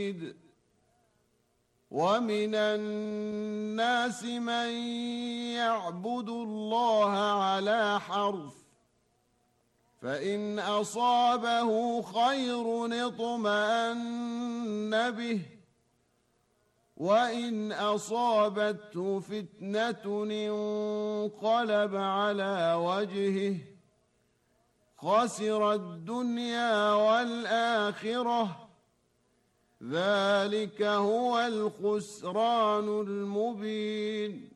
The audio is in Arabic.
حميد ومن الناس من يعبد الله على حرف فإن أصابه خير اطمأن به وإن أصابته فتنة انقلب على وجهه خسر الدنيا والآخرة ذلك هو الخسران المبين